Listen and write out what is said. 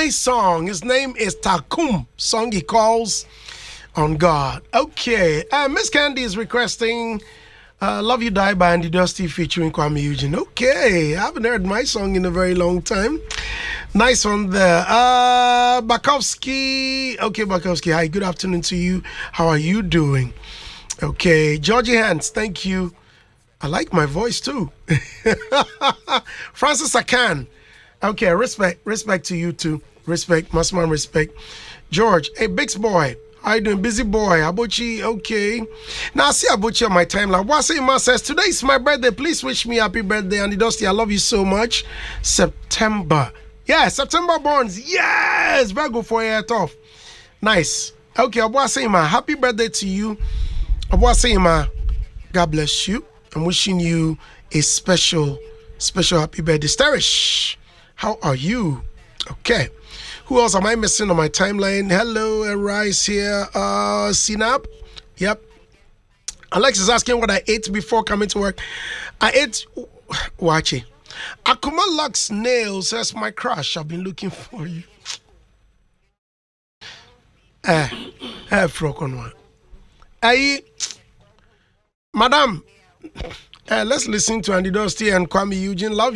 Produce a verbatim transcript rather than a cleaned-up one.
nice song. His name is Takum. Song he calls On God. Okay. Uh, Miss Candy is requesting uh, Love You Die by Andy Dusty featuring Kwame Eugene. Okay. I haven't heard my song in a very long time. Nice one there. Uh, Bakowski. Okay, Bakowski. Hi, good afternoon to you. How are you doing? Okay. Georgie Hans, thank you. I like my voice too. Francis Akan. Okay, respect. Respect to you too. Respect. Masman respect. George, hey, Bix boy. How you doing? Busy boy. Abuchi, okay. Now I see Abuchi on my timeline. Wasi Man says, today is my birthday. Please wish me happy birthday. Andy Dusty, I love you so much. September. Yeah, September borns. Yes! Very good for your off. Nice. Okay, Abuasi Man, happy birthday to you. Abuasi Man, God bless you. I'm wishing you a special, special happy birthday. Sterish, how are you? Okay. Who else am I missing on my timeline? Hello, Arise here. Uh, Sinap. Yep. Alex is asking what I ate before coming to work. I ate Wachi. Akuma Lux Nails says, my crush, I've been looking for you. Eh, eh, Frokon one. Hey, Madam, eh, let's listen to Andy Dusty and Kwame Eugene. Love